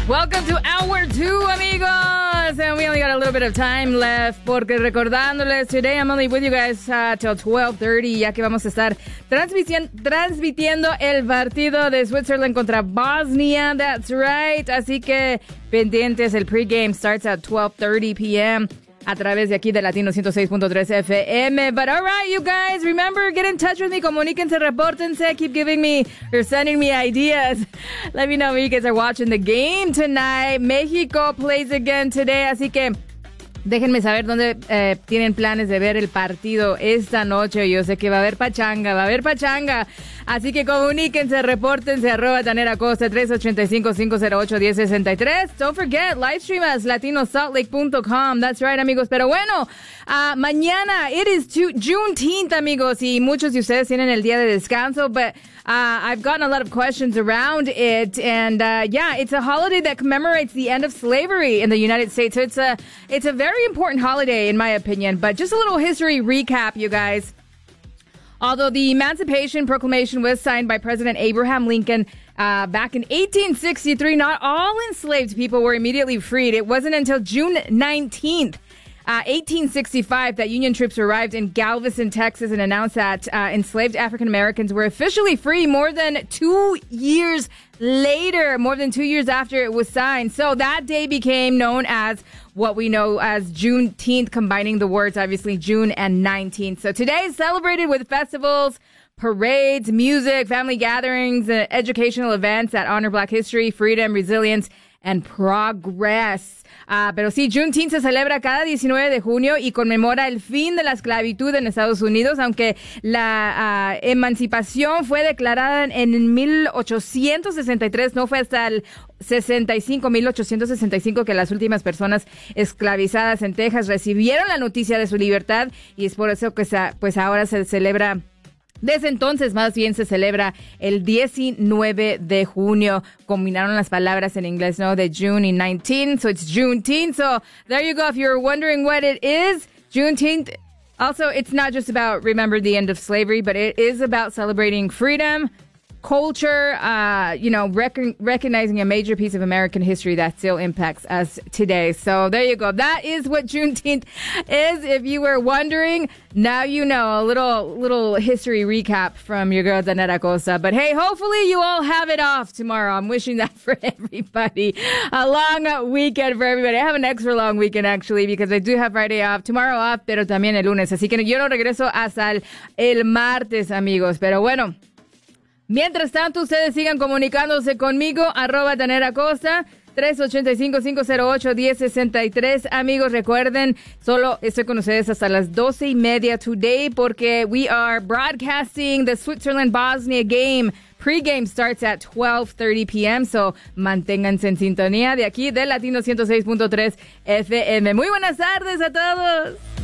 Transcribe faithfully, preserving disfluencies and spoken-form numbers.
Welcome to Hour two, amigos. And we only got a little bit of time left porque recordándoles, today I'm only with you guys uh, till twelve thirty, ya que vamos a estar transmitiendo, transmitiendo el partido de Switzerland contra Bosnia. That's right. Así que pendientes, el pregame starts at twelve thirty p.m. a través de aquí de Latino ciento seis punto tres F M. But all right, you guys, remember, get in touch with me. Comuníquense, repórtense. Keep giving me or sending me ideas. Let me know if you guys are watching the game tonight. Mexico plays again today, así que déjenme saber dónde eh, tienen planes de ver el partido esta noche. Yo sé que va a haber pachanga, va a haber pachanga. Así que comuníquense, repórtense, arroba Tanera Costa, tres ocho cinco, cinco cero ocho, uno cero seis tres. Don't forget, live stream us, latino salt lake punto com. That's right, amigos. Pero bueno, uh, mañana, it is Juneteenth, amigos, y muchos de ustedes tienen el día de descanso, but uh, I've gotten a lot of questions around it, and uh, yeah, it's a holiday that commemorates the end of slavery in the United States. So it's a, it's a very important holiday, in my opinion, but just a little history recap, you guys. Although the Emancipation Proclamation was signed by President Abraham Lincoln uh, back in eighteen sixty-three, not all enslaved people were immediately freed. It wasn't until June nineteenth, uh, eighteen sixty-five, that Union troops arrived in Galveston, Texas, and announced that uh, enslaved African Americans were officially free more than two years later, more than two years after it was signed. So that day became known as what we know as Juneteenth, combining the words, obviously, June and nineteenth. So today is celebrated with festivals, parades, music, family gatherings, uh, educational events that honor Black history, freedom, resilience, and progress. Uh, pero sí, Juneteenth se celebra cada diecinueve de junio y conmemora el fin de la esclavitud en Estados Unidos, aunque la uh, emancipación fue declarada en mil ochocientos sesenta y tres, no fue hasta el sesenta y cinco, mil ochocientos sesenta y cinco, que las últimas personas esclavizadas en Texas recibieron la noticia de su libertad, y es por eso que pues ahora se celebra. Desde entonces, más bien, se celebra el diecinueve de junio. Combinaron las palabras en inglés, ¿no? De June y nineteen, so it's Juneteenth. So there you go. If you're wondering what it is, Juneteenth. Also, it's not just about remember the end of slavery, but it is about celebrating freedom, culture, uh, you know, rec- recognizing a major piece of American history that still impacts us today. So there you go. That is what Juneteenth is. If you were wondering, now you know. A little little history recap from your girl, Tanera Costa. But hey, hopefully you all have it off tomorrow. I'm wishing that for everybody. A long weekend for everybody. I have an extra long weekend, actually, because I do have Friday off, tomorrow off, pero también el lunes. Así que yo no regreso hasta el, el martes, amigos. Pero bueno, mientras tanto, ustedes sigan comunicándose conmigo, arroba Tanera Costa, tres ocho cinco, cinco cero ocho, uno cero seis tres. Amigos, recuerden, solo estoy con ustedes hasta las doce y media today porque we are broadcasting the Switzerland-Bosnia game. Pre-game starts at twelve thirty p.m., so manténganse en sintonía de aquí de Latino ciento seis punto tres F M. Muy buenas tardes a todos.